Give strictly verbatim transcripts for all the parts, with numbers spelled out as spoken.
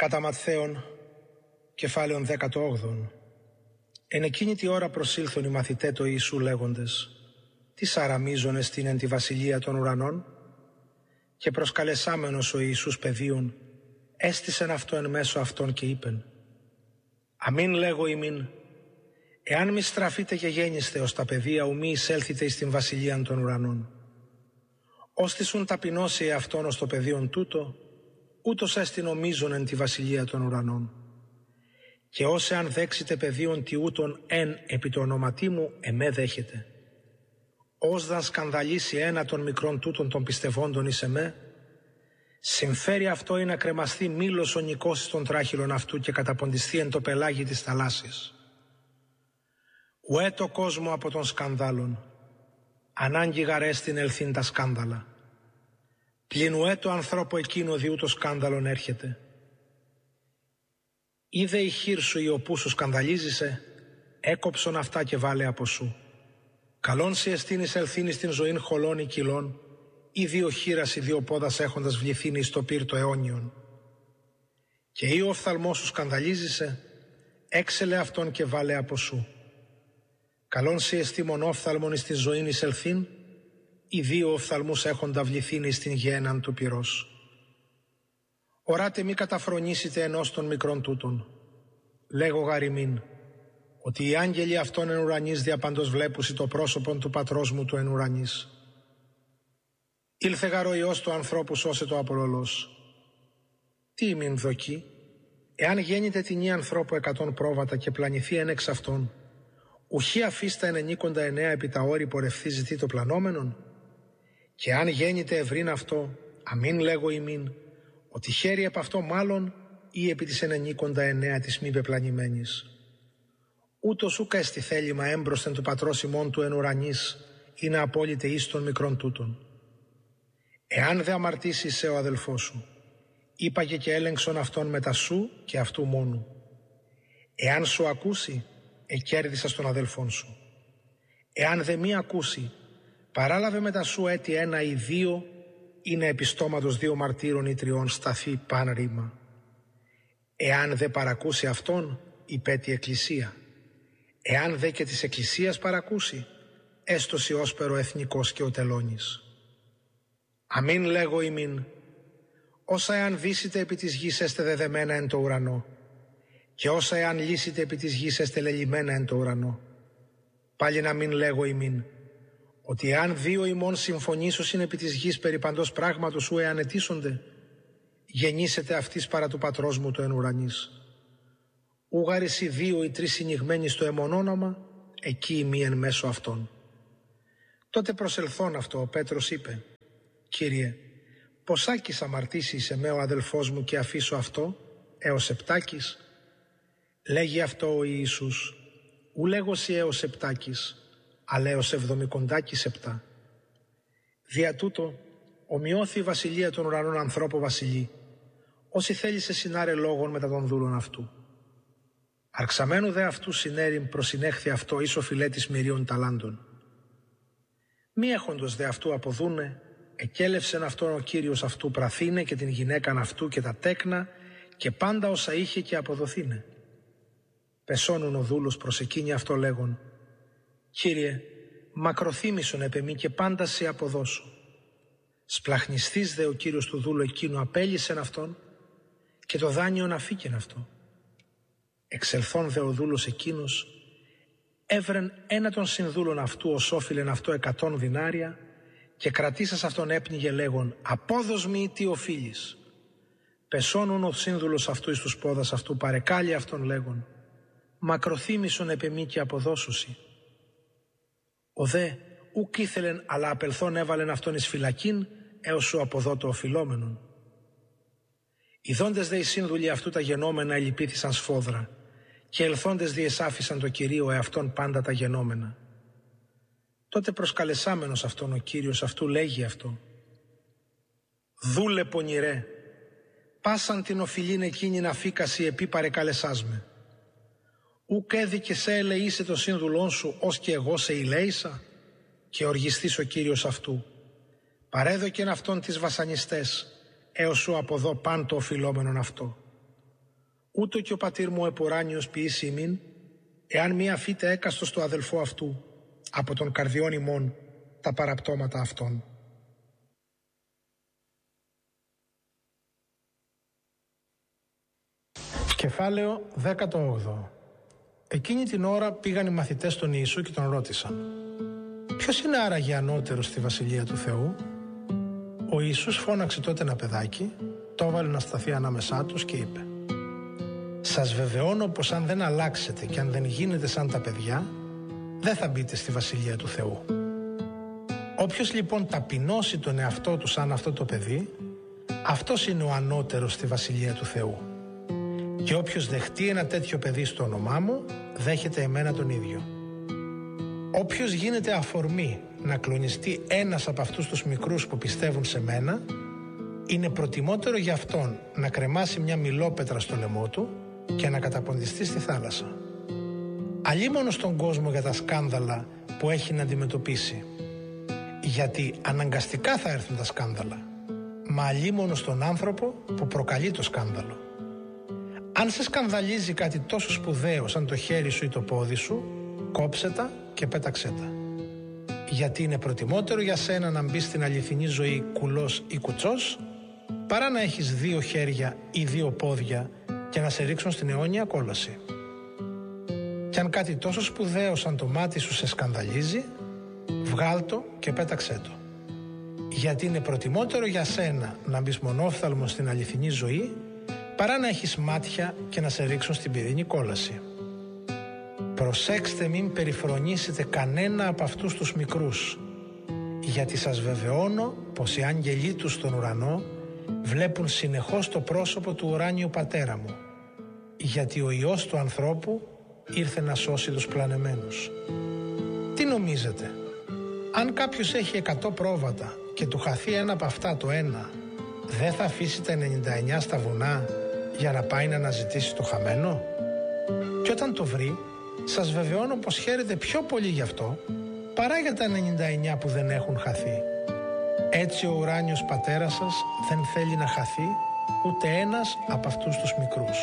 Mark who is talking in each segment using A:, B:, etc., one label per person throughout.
A: Κατά Ματθαίον, κεφάλαιον δέκατο όγδοον. Εν εκείνη τη ώρα προσήλθον οι μαθητέ το Ιησού λέγοντες, τι σαραμίζον εστίν εν τη βασιλεία των ουρανών? Και προσκαλεσάμενος ο Ιησούς παιδίον, έστησεν αυτό εν μέσω αυτών και είπεν, αμήν λέγω ημίν, εάν μη στραφείτε και γέννηστε ως τα παιδεία, ου μη εισέλθετε εις την βασιλεία των ουρανών. Όστισουν ταπεινώσει εαυτόν ως το παιδίον τούτο, ούτως έστιν ο μείζων εν τη βασιλεία των ουρανών. Και όσε αν δέξετε παιδίον τι ούτων εν επί το ονοματί μου, εμέ δέχετε. Ως δαν σκανδαλίσει ένα των μικρών τούτων των πιστευόντων εις εμέ, συμφέρει αυτό ή να κρεμαστεί μήλος ο νικός των τράχυλων αυτού και καταποντιστεί εν το πελάγι της θαλάσσης. Ουέ το κόσμο από των σκανδάλων, ανάγκη γαρέστην ελθύν τα σκάνδαλα. Πλην ουέ το ανθρώπο εκείνο διού το σκάνδαλον έρχεται. Είδε η χείρ σου η οπού σου σκανδαλίζησε, έκοψον αυτά και βάλε από σου. Καλόν σοι εστίνης ελθύνης την ζωήν χολών ή κυλών, ή δύο χείρας ή δύο πόδας έχοντας βληθύνει εις το πύρ το αιώνιον. Και ή ο οφθαλμός σου σκανδαλίζησε, έξελε αυτόν και βάλε από σου. Καλόν σοι εστί μονόφθαλμον εις την ζωήν εις ελθύν, ή δύο οφθαλμούς έχοντα βληθύνει εις την γέναν του πυρός. Οράτε μη καταφρονήσετε ενός των μικρών τούτων. Λέγω γαριμήν, ότι οι άγγελοι αυτών εν ουρανής διαπαντός βλέπουσι το πρόσωπον του πατρός μου του εν ουρανής. Ήλθε γαρ ο Υιός του ανθρώπου σώσε το απολωλός. Τι ημίν δοκεί, εάν γέννητε την ή ανθρώπου εκατόν πρόβατα και πλανηθεί εν εξ αυτών, ουχή αφίστα εν ενίκοντα εννέα επί τα όρη πορευθεί ζητεί το πλανόμενον, και αν γέννητε ευρύν αυτό, αμήν λέγω ημίν, ότι χαίρει επ' αυτό μάλλον ή επί της εν ενίκοντα εννέα της μη πεπλανημένης. Ούτως ούκα εστι θέλημα έμπροσθεν του πατρός ημών του εν ουρανής, είναι απόλυτε εις των μικρών τούτων. Εάν δε αμαρτήσει σε ο αδελφός σου, είπαγε και έλεγξον αυτόν μετά σου και αυτού μόνου. Εάν σου ακούσει, εκέρδισα στον αδελφόν σου. Εάν δε μη ακούσει, παράλαβε μετά σου έτη ένα ή δύο, είναι επιστόματος δύο μαρτύρων ή τριών σταθεί παν ρήμα. Εάν δε παρακούσει αυτόν, υπέτει εκκλησία. Εάν δε και της εκκλησίας παρακούσει, έστωση όσπερο εθνικός και ο τελώνης. Αμήν λέγω ημίν, όσα εάν δύσετε επί της γης έστε δεδεμένα εν το ουρανό, και όσα εάν λύσετε επί της γης έστε λελειμμένα εν το ουρανό. Πάλι να μην λέγω ημίν, ότι εάν δύο ημών συμφωνήσωσιν επί της γης περί παντός πράγματος ου εάν αιτήσονται, γεννήσετε αυτής παρά του πατρός μου το εν ουρανής. Ούγαρις οι δύο ή τρεις συνηγμένοι στο εμον όνομα, εκεί ημί εν μέσω αυτών. Τότε προσελθόν αυτό ο Πέτρος είπε, Κύριε, ποσάκις αμαρτήσει σε με ο αδελφός μου και αφήσω αυτό, έως επτάκις? Λέγει αυτό ο Ιησούς, ου λέγωσι έως επτάκις, αλλά έως εβδομικοντάκις επτά. Δια τούτο, ομοιώθη η βασιλεία των ουρανών ανθρώπου βασιλεί, όσοι θέλησε συνάρε λόγων μετά των δούλων αυτού. Αρξαμένου δε αυτού συνέρην προσυνέχθη αυτό εις ο φιλέτης μυρίων ταλάντων. Μη έχοντος δε αυτού αποδούνε, εκέλευσεν αυτόν ο Κύριος αυτού πραθήνε και την γυναίκαν αυτού και τα τέκνα και πάντα όσα είχε και αποδοθήνε. Πεσώνουν ο δούλος προς εκείνη αυτό λέγον, Κύριε, μακροθύμησον επ' εμεί και πάντα σε αποδώσω. Σπλαχνιστής δε ο Κύριος του δούλου εκείνου απέλυσεν αυτόν και το δάνειον αφήκεν αυτό. Εξελθών δε ο δούλος εκείνος, έβρεν ένα των συνδούλων αυτού ως όφιλεν αυτό εκατόν δινάρια και κρατήσας αυτόν έπνιγε λέγον, απόδος μη τι οφείλεις. Πεσώνουν ο σύνδουλος αυτού εις τους πόδας αυτού παρεκάλει αυτόν λέγον, μακροθύμησον επ' εμεί και αποδώσουσι. Ο δε ουκ ήθελεν, αλλά απελθόν έβαλεν αυτόν εις φυλακήν, έως σου αποδώ το οφειλόμενον. Ιδώντες δε οι σύνδουλοι αυτού τα γενόμενα ελυπήθησαν σφόδρα, και ελθόντες διεσάφησαν το Κυρίο εαυτόν πάντα τα γενόμενα. Τότε προσκαλεσάμενος αυτόν ο Κύριος αυτού λέγει αυτό, δούλε πονηρέ, πάσαν την οφειλήν εκείνη να φύκασι επί παρεκάλεσάς με. Ουκ έδικε σε ελεήσε το σύνδουλόν σου, ως και εγώ σε ηλέησα, και οργιστής ο Κύριος αυτού. Παρέδοκεν αυτόν τις βασανιστές, έως σου αποδώ παν το οφειλόμενον αυτό. ούτω και ο πατήρ μου επουράνιος ποιήσει ημίν, εάν μη αφείτε έκαστο στο αδελφό αυτού, από τον καρδιών ημών τα παραπτώματα αυτών. Κεφάλαιο δέκατο όγδοο. Εκείνη την ώρα πήγαν οι μαθητές στον Ιησού και τον ρώτησαν: «Ποιος είναι άραγε ανώτερος στη Βασιλεία του Θεού?» Ο Ιησούς φώναξε τότε ένα παιδάκι, το έβαλε να σταθεί ανάμεσά τους και είπε: «Σας βεβαιώνω πως αν δεν αλλάξετε και αν δεν γίνετε σαν τα παιδιά, δεν θα μπείτε στη Βασιλεία του Θεού. Όποιος λοιπόν ταπεινώσει τον εαυτό του σαν αυτό το παιδί, αυτός είναι ο ανώτερος στη Βασιλεία του Θεού. Και όποιος δεχτεί ένα τέτοιο παιδί στο όνομά μου, δέχεται εμένα τον ίδιο. Όποιος γίνεται αφορμή να κλονιστεί ένας από αυτούς τους μικρούς που πιστεύουν σε μένα, είναι προτιμότερο για αυτόν να κρεμάσει μια μιλόπετρα στο λαιμό του και να καταποντιστεί στη θάλασσα. Αλίμονο στον κόσμο για τα σκάνδαλα που έχει να αντιμετωπίσει, γιατί αναγκαστικά θα έρθουν τα σκάνδαλα, μα αλίμονο στον άνθρωπο που προκαλεί το σκάνδαλο. Αν σε σκανδαλίζει κάτι τόσο σπουδαίο σαν το χέρι σου ή το πόδι σου, κόψε τα και πέταξέ τα. Γιατί είναι προτιμότερο για σένα να μπεις στην αληθινή ζωή κουλός ή κουτσός, παρά να έχεις δύο χέρια ή δύο πόδια και να σε ρίξουν στην αιώνια κόλαση. Κι αν κάτι τόσο σπουδαίο σαν το μάτι σου σε σκανδαλίζει, βγάλ' το και πέταξέ το. Γιατί είναι προτιμότερο για σένα να μπεις μονόφθαλμος στην αληθινή ζωή, παρά να έχεις μάτια και να σε ρίξουν στην πυρήνη κόλαση. Προσέξτε μην περιφρονήσετε κανένα από αυτούς τους μικρούς, γιατί σας βεβαιώνω πως οι άγγελοι τους στον ουρανό βλέπουν συνεχώς το πρόσωπο του ουράνιου πατέρα μου, γιατί ο Υιός του ανθρώπου ήρθε να σώσει τους πλανεμένους. Τι νομίζετε, αν κάποιος έχει εκατό πρόβατα και του χαθεί ένα από αυτά το ένα, δεν θα αφήσει τα ενενήντα εννιά στα βουνά για να πάει να αναζητήσει το χαμένο? Και όταν το βρει, σας βεβαιώνω πως χαίρεται πιο πολύ γι' αυτό παρά για τα ενενήντα εννιά που δεν έχουν χαθεί. Έτσι ο ουράνιος πατέρας σας δεν θέλει να χαθεί ούτε ένας από αυτούς τους μικρούς.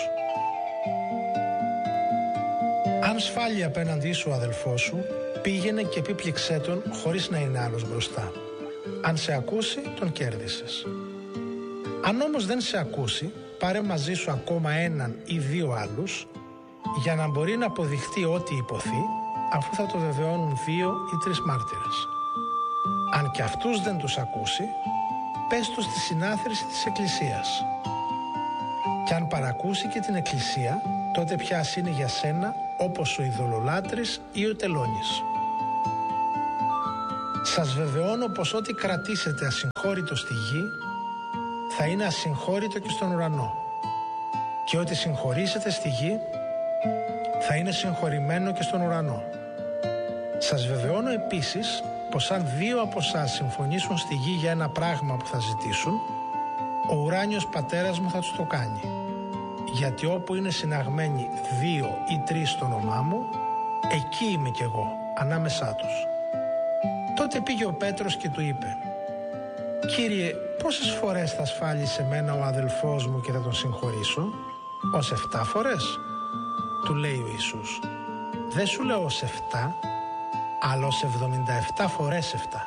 A: Αν σφάλει απέναντί σου ο αδελφός σου, πήγαινε και επίπληξέ τον χωρίς να είναι άλλος μπροστά. Αν σε ακούσει, τον κέρδισες. Αν όμως δεν σε ακούσει, πάρε μαζί σου ακόμα έναν ή δύο άλλους, για να μπορεί να αποδειχτεί ό,τι υποθεί, αφού θα το βεβαιώνουν δύο ή τρεις μάρτυρες. Αν και αυτούς δεν τους ακούσει, πες τους στη συνάθρηση της Εκκλησίας. Κι αν παρακούσει και την Εκκλησία, τότε πια ας είναι για σένα όπως ο ειδωλολάτρης ή ο τελώνης. Σας βεβαιώνω πως ό,τι κρατήσετε ασυγχώρητο στη γη, θα είναι ασυγχώρητο και στον ουρανό. Και ό,τι συγχωρήσετε στη γη, θα είναι συγχωρημένο και στον ουρανό. Σας βεβαιώνω επίσης πως αν δύο από εσάς συμφωνήσουν στη γη για ένα πράγμα που θα ζητήσουν, ο ουράνιος πατέρας μου θα τους το κάνει. Γιατί όπου είναι συναγμένοι δύο ή τρεις στο όνομά μου, εκεί είμαι κι εγώ, ανάμεσά τους. Τότε πήγε ο Πέτρος και του είπε: «Κύριε, πόσες φορές θα ασφάλισε εμένα ο αδελφός μου και θα τον συγχωρήσω? Ως εφτά φορές?» Του λέει ο Ιησούς: «Δεν σου λέω ως εφτά, αλλά ως εβδομήντα εφτά φορές εφτά».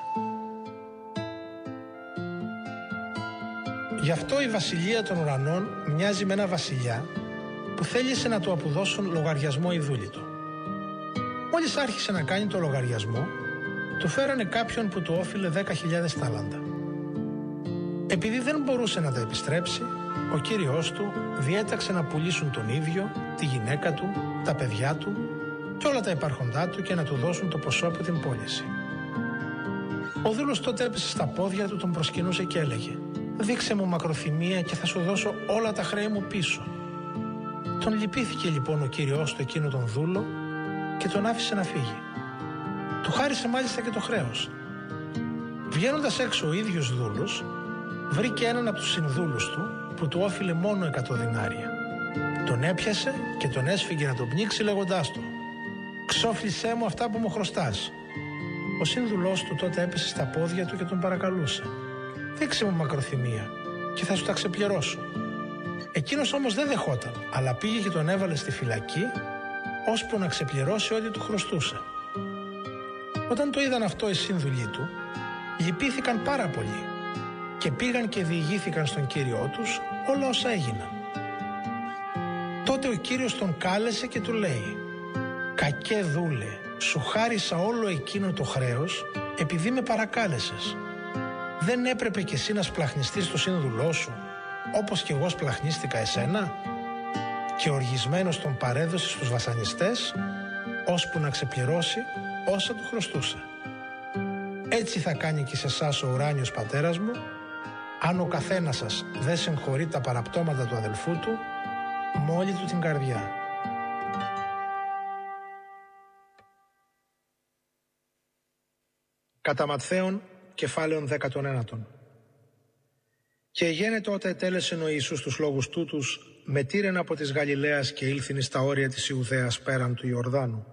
A: Γι' αυτό η βασιλεία των ουρανών μοιάζει με ένα βασιλιά που θέλησε να του αποδώσουν λογαριασμό οι δούλοι του. Μόλις άρχισε να κάνει το λογαριασμό, του φέρανε κάποιον που του όφιλε δέκα χιλιάδες τάλαντα. Επειδή δεν μπορούσε να τα επιστρέψει, ο κύριος του διέταξε να πουλήσουν τον ίδιο, τη γυναίκα του, τα παιδιά του και όλα τα υπάρχοντά του και να του δώσουν το ποσό από την πώληση. Ο δούλος τότε έπεσε στα πόδια του, τον προσκυνούσε και έλεγε: «Δείξε μου μακροθυμία και θα σου δώσω όλα τα χρέη μου πίσω». Τον λυπήθηκε λοιπόν ο κύριος του εκείνο τον δούλο και τον άφησε να φύγει. Του χάρισε μάλιστα και το χρέος. Βγαίνοντας έξω ο ίδιος δούλος, βρήκε έναν από τους συνδούλους του που του όφιλε μόνο εκατό δινάρια. Τον έπιασε και τον έσφυγε να τον πνίξει λέγοντάς του: «Ξόφλησέ μου αυτά που μου χρωστάς». Ο σύνδουλός του τότε έπεσε στα πόδια του και τον παρακαλούσε: «Δείξε μου μακροθυμία και θα σου τα ξεπληρώσω». Εκείνος όμως δεν δεχόταν, αλλά πήγε και τον έβαλε στη φυλακή, ώσπου να ξεπληρώσει ό,τι του χρωστούσε. Όταν το είδαν αυτό οι σύνδουλοι του, λυπήθηκαν πάρα πολύ και πήγαν και διηγήθηκαν στον Κύριό τους όλα όσα έγιναν. Τότε ο Κύριος τον κάλεσε και του λέει: «Κακέ δούλε, σου χάρισα όλο εκείνο το χρέος επειδή με παρακάλεσες. Δεν έπρεπε κι εσύ να σπλαχνιστείς το σύνδουλό σου, όπως κι εγώ σπλαχνίστηκα εσένα?» Και οργισμένος τον παρέδωσε στους βασανιστές, ώσπου να ξεπληρώσει όσα του χρωστούσε. Έτσι θα κάνει και σε εσάς ο ουράνιος πατέρας μου, αν ο καθένας σας δεν συγχωρεί τα παραπτώματα του αδελφού του με όλη του την καρδιά. Κατά Ματθαίον, κεφάλαιον δέκατον ένατον. Και γένε τότε ετέλεσεν ο Ιησούς τους λόγους τούτους, μετήρεν από της Γαλιλαίας και ήλθεν εις τα όρια της Ιουδαίας πέραν του Ιορδάνου.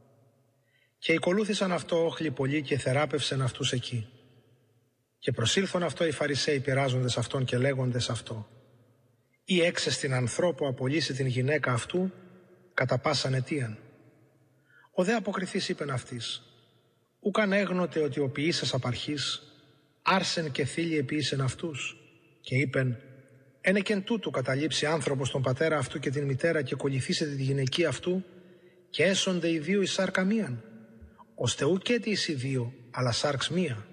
A: Και ακολούθησαν αυτό όχλοι πολλοί και θεράπευσεν αυτούς εκεί. Και προσήλθον αυτό οι Φαρισαίοι πειράζοντες αυτόν και λέγοντες αυτό: «Ή έξες την ανθρώπου απολύσει την γυναίκα αυτού κατά πάσαν αιτίαν». Ο δε αποκριθής είπεν αυτής: «Ούκαν έγνοτε ότι ο ποιήσας απαρχής άρσεν και θήλοι επίησεν αυτούς». Και είπεν: «Ένε και εν τούτου καταλήψει άνθρωπος τον πατέρα αυτού και την μητέρα και κολληθήσετε τη γυναική αυτού και έσονται οι δύο εις σάρκα μίαν, ώστε ουκέτι εις οι δύο, αλλά σάρξ μία.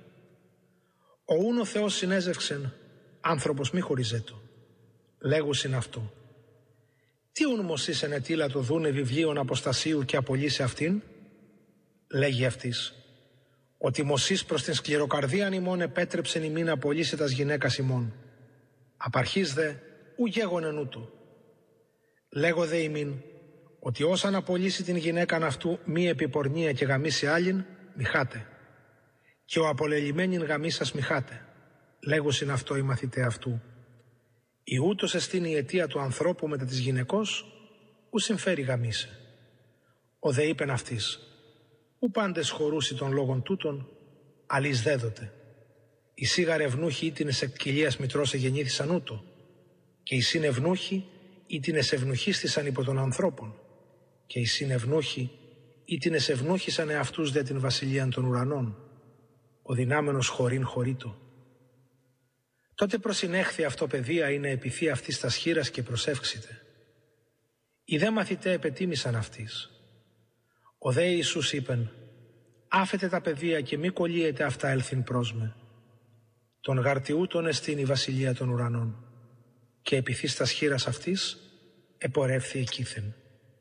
A: Ο ούν ο Θεός συνέζευξεν, άνθρωπος μη χωριζέτο. Λέγουσιν αυτό. Τι ούν μωσής εν ετήλα το δούνε βιβλίων αποστασίου και απολύσει αυτήν?» Λέγει αυτής: «Ότι μωσής προς την σκληροκαρδίαν ημών επέτρεψεν ημίν απολύσει τας γυναίκας ημών. Απαρχής δε ου γέγονεν ούτω. Λέγω δε ημίν, ότι όσαν απολύσει την γυναίκαν αυτού μη επιπορνία και γαμίσει άλλην, μιχάτε. Και ο απολελειμμένην γαμίσας μιχάτε. Λέγουσιν αυτό οι μαθητέ αυτού. Η ούτως εστίν η αιτία του ανθρώπου μετά της γυναικός, ου συμφέρει γαμίσε. Ο δε είπεν αυτής: ου πάντες χωρούσι των λόγων τούτων, αλείς δέδοτε. Οι σίγαρ ευνούχοι ή την εκκυλίας μητρός εγεννήθησαν ούτω, και οι συν ευνούχοι ή την ευνούχίστησαν υπό των ανθρώπων, και οι συν ευνούχοι ή την ευνούχησαν εαυτούς δε την βασιλείαν των ουρανών. Ο δυνάμενος χωρήν χωρίτο. Τότε προσυνέχθη αυτό παιδεία είναι επιθύ αυτής τας χείρας και προσεύξητε. Οι δε μαθητέ επετίμησαν αυτής. Ο δε Ιησούς είπεν: άφετε τα παιδεία και μη κολλείετε αυτά έλθειν προς με. Τον γαρτιούτων εστίν η βασιλεία των ουρανών. Και επιθύς τας χείρας αυτής επορεύθη εκείθεν.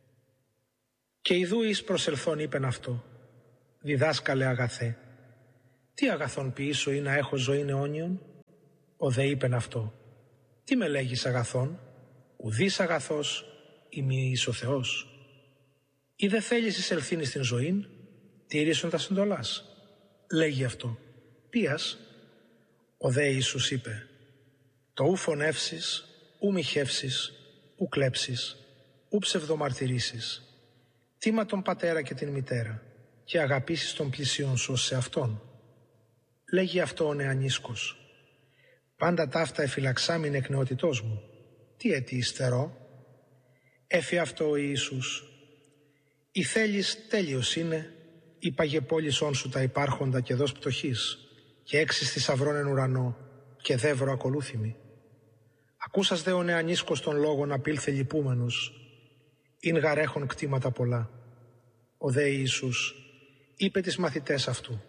A: Και ιδού εις προσελθόν είπεν αυτό: διδάσκαλε αγαθέ, τι αγαθόν ποιήσω ή να έχω ζωήν αιώνιον? Ο δε είπεν αυτό: τι με λέγεις αγαθόν? Ουδείς αγαθός ημί εις ο Θεός. Ή δε θέλεις εισελθήν εις την ζωήν, τήρησον τα συντολάς. Λέγει αυτό: ποίας? Ο δε Ιησούς είπε: το ου φωνεύσεις, ου μοιχεύσεις, ου κλέψεις, ου ψευδομαρτυρήσεις, τίμα τον πατέρα και την μητέρα, και αγαπήσεις τον πλησίον σου ως σε αυτόν. Λέγει αυτό ο νεανίσκος: πάντα ταύτα εφυλαξάμιν εκ νεότητός μου. Τι έτι υστερώ? Έφη αυτό ο Ιησούς: ή θέλεις τέλειος είναι, ή παγεπόλησόν σου τα υπάρχοντα και δώσ' πτωχής, και έξις θησαυρών εν ουρανό, και δεύρο ακολούθημι. Ακούσας δε ο νεανίσκος των λόγων απήλθε λυπούμενος, ειν γαρέχον κτήματα πολλά. Ο δε Ιησούς είπε τις μαθητές αυτού: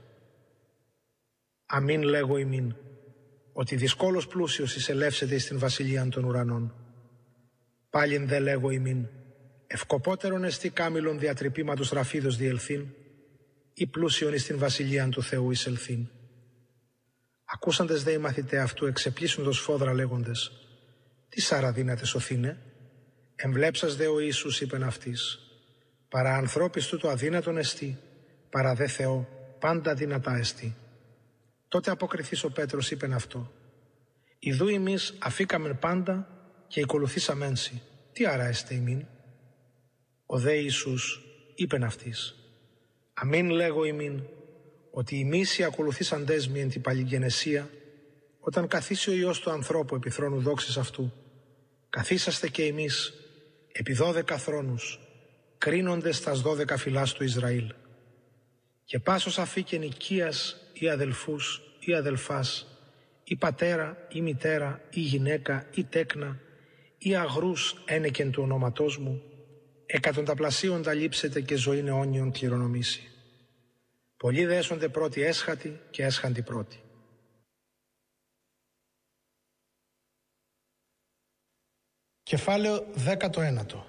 A: αμήν λέγω ημίν, ότι δυσκόλος πλούσιος εισελεύσεται εις την βασιλείαν των ουρανών. Πάλιν δε λέγω ημίν, ευκοπότερον εστί κάμιλον διατρυπήματος ραφίδος διελθύν, ή πλούσιον εις την βασιλείαν του Θεού εισελθύν. Ακούσαντες δε οι μαθητέ αυτού εξεπλήσσοντος φόδρα λέγοντες: τι σάρα δύναται σωθήνε? Εμβλέψας δε ο Ιησούς είπεν αυτής: παρά ανθρώπης τούτο αδύνατον εστί, παρά δε Θεό πάντα δυνατά εστί. Τότε αποκριθείς ο Πέτρος είπεν αυτό: ιδού ημείς αφήκαμεν πάντα και ακολουθήσαμεν σοι, τι άρα εστε ημίν? Ο δε Ιησούς είπεν αυτής: αμήν λέγω ημίν, ότι ημείς οι ακολουθήσαντές μοι εν την παλιγενεσία, όταν καθίσει ο Υιός του ανθρώπου επί θρόνου δόξης αυτού, καθίσαστε και εμείς επί δώδεκα θρόνους, κρίνοντες τας δώδεκα φυλάς του Ισραήλ. Και πάσος αφήκεν οικίας ή αδελφούς ή αδελφάς, ή πατέρα ή μητέρα ή γυναίκα ή τέκνα, ή αγρούς ένεκεν του ονόματός μου, εκατονταπλασίων τα λείψετε και ζωήν αιώνιον κληρονομήσει. Πολλοί δέσονται πρώτοι έσχατοι και έσχαντοι πρώτοι. Κεφάλαιο δέκατο ένατο.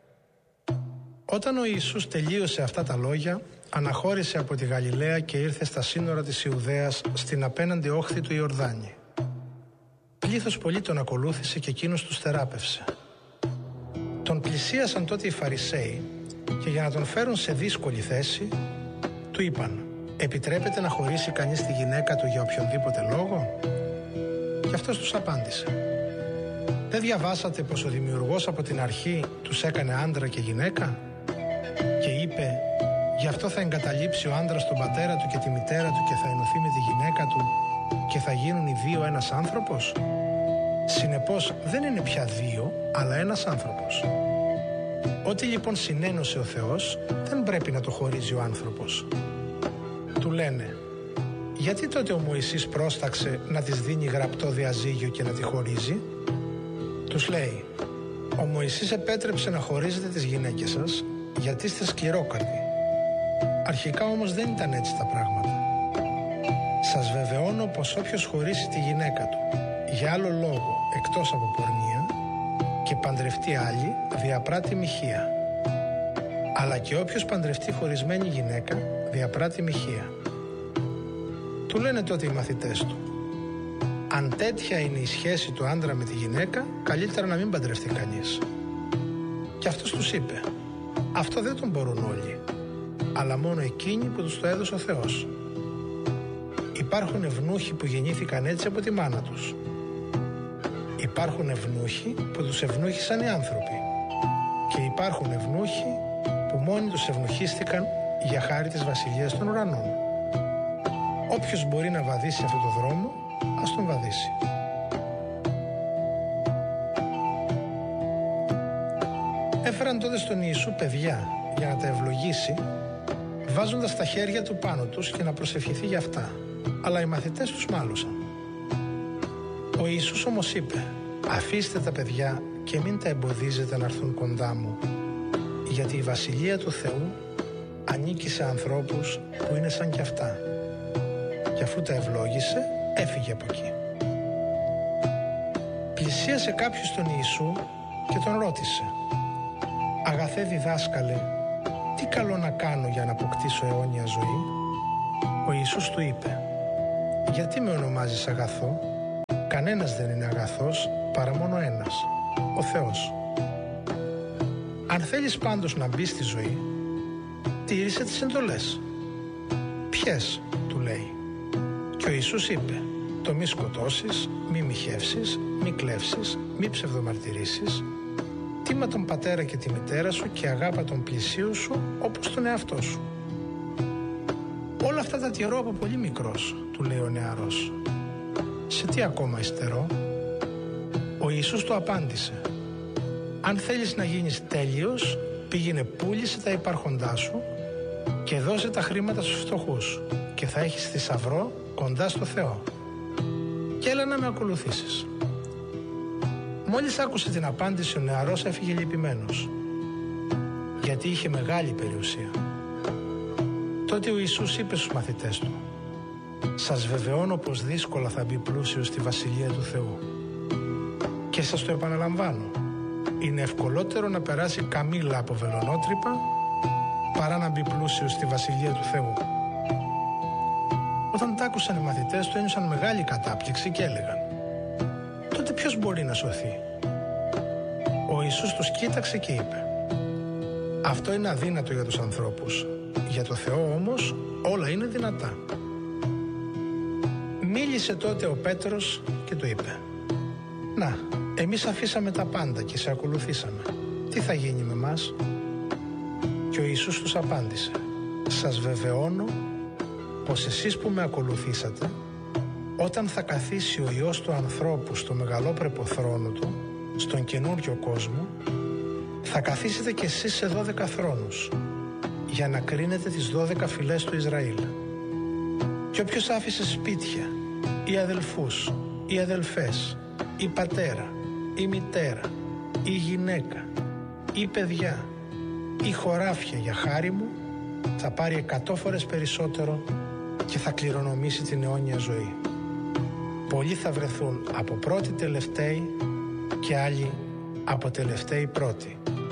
A: Όταν ο Ιησούς τελείωσε αυτά τα λόγια, αναχώρησε από τη Γαλιλαία και ήρθε στα σύνορα της Ιουδαίας στην απέναντι όχθη του Ιορδάνη. Πλήθος πολύ τον ακολούθησε και εκείνος τους θεράπευσε. Τον πλησίασαν τότε οι Φαρισαίοι και για να τον φέρουν σε δύσκολη θέση, του είπαν: «Επιτρέπεται να χωρίσει κανείς τη γυναίκα του για οποιονδήποτε λόγο?» Και αυτός τους απάντησε: «Δεν διαβάσατε πως ο Δημιουργός από την αρχή τους έκανε άντρα και γυναίκα?» Και είπε: «Γι' αυτό θα εγκαταλείψει ο άντρας τον πατέρα του και τη μητέρα του και θα ενωθεί με τη γυναίκα του και θα γίνουν οι δύο ένας άνθρωπος?» Συνεπώς δεν είναι πια δύο, αλλά ένας άνθρωπος. Ό,τι λοιπόν συνένωσε ο Θεός, δεν πρέπει να το χωρίζει ο άνθρωπος. Του λένε: «Γιατί τότε ο Μωυσής πρόσταξε να της δίνει γραπτό διαζύγιο και να τη χωρίζει?» Τους λέει: «Ο Μωυσής επέτρεψε να χωρίζετε τις γυναίκες σας, γιατί είστε σκληρόκαρδοι. Αρχικά όμως δεν ήταν έτσι τα πράγματα. Σας βεβαιώνω πως όποιος χωρίσει τη γυναίκα του για άλλο λόγο εκτός από πορνεία και παντρευτεί άλλη, διαπράττει μοιχεία. Αλλά και όποιος παντρευτεί χωρισμένη γυναίκα, διαπράττει μοιχεία». Του λένε τότε οι μαθητές του: «Αν τέτοια είναι η σχέση του άντρα με τη γυναίκα, καλύτερα να μην παντρευτεί κανείς». Και αυτός τους είπε: «Αυτό δεν τον μπορούν όλοι, αλλά μόνο εκείνοι που τους το έδωσε ο Θεός. Υπάρχουν ευνούχοι που γεννήθηκαν έτσι από τη μάνα τους. Υπάρχουν ευνούχοι που τους ευνούχησαν οι άνθρωποι. Και υπάρχουν ευνούχοι που μόνοι τους ευνούχίστηκαν για χάρη της βασιλείας των ουρανών. Όποιος μπορεί να βαδίσει αυτό το δρόμο, ας τον βαδίσει». Έφεραν τότε στον Ιησού παιδιά για να τα ευλογήσει, βάζοντας τα χέρια του πάνω τους και να προσευχηθεί για αυτά. Αλλά οι μαθητές τους μάλωσαν. Ο Ιησούς όμως είπε: «Αφήστε τα παιδιά και μην τα εμποδίζετε να έρθουν κοντά μου, γιατί η Βασιλεία του Θεού ανήκει σε ανθρώπους που είναι σαν κι αυτά». Και αφού τα ευλόγησε, έφυγε από εκεί. Πλησίασε κάποιος τον Ιησού και τον ρώτησε: «Αγαθέ διδάσκαλε, τι καλό να κάνω για να αποκτήσω αιώνια ζωή?» Ο Ιησούς του είπε: «Γιατί με ονομάζεις αγαθό? Κανένας δεν είναι αγαθός παρά μόνο ένας, ο Θεός. Αν θέλεις πάντως να μπεις στη ζωή, τήρησε τις εντολές». «Ποιες?» του λέει. Και ο Ιησούς είπε: «Το μη σκοτώσεις, μη μοιχεύσεις, μη κλέψεις, μη ψευδομαρτυρήσεις, τίμα τον πατέρα και τη μητέρα σου και αγάπα τον πλησίου σου όπως τον εαυτό σου». «Όλα αυτά τα τηρώ από πολύ μικρός», του λέει ο νεαρός. «Σε τι ακόμα υστερώ?» Ο Ιησούς του απάντησε: «Αν θέλεις να γίνεις τέλειος, πήγαινε πούλησε τα υπάρχοντά σου και δώσε τα χρήματα στους φτωχούς και θα έχεις θησαυρό κοντά στο Θεό. Και έλα να με ακολουθήσεις». Μόλις άκουσε την απάντηση, ο νεαρός έφυγε λυπημένος, γιατί είχε μεγάλη περιουσία. Τότε ο Ιησούς είπε στους μαθητές του: «Σας βεβαιώνω πως δύσκολα θα μπει πλούσιος στη Βασιλεία του Θεού. Και σας το επαναλαμβάνω, είναι ευκολότερο να περάσει καμήλα από βελονότρυπα παρά να μπει πλούσιος στη Βασιλεία του Θεού». Όταν τα άκουσαν οι μαθητές του, ένιωσαν μεγάλη κατάπληξη και έλεγαν: «Τότε ποιος μπορεί να σωθεί?» Ο Ιησούς τους κοίταξε και είπε: «Αυτό είναι αδύνατο για τους ανθρώπους, για το Θεό όμως όλα είναι δυνατά». Μίλησε τότε ο Πέτρος και του είπε: «Να, εμείς αφήσαμε τα πάντα και σε ακολουθήσαμε. Τι θα γίνει με μας?» Και ο Ιησούς τους απάντησε: «Σας βεβαιώνω πως εσείς που με ακολουθήσατε, όταν θα καθίσει ο Υιός του ανθρώπου στο μεγαλόπρεπο θρόνο του, στον καινούριο κόσμο, θα καθίσετε κι εσείς σε δώδεκα θρόνους για να κρίνετε τις δώδεκα φυλές του Ισραήλ. Και όποιος άφησε σπίτια ή αδελφούς ή αδελφές ή πατέρα ή μητέρα ή γυναίκα ή παιδιά ή χωράφια για χάρη μου, θα πάρει εκατό φορές περισσότερο και θα κληρονομήσει την αιώνια ζωή. Πολλοί θα βρεθούν από πρώτοι τελευταίοι και άλλοι από τελευταίοι πρώτοι.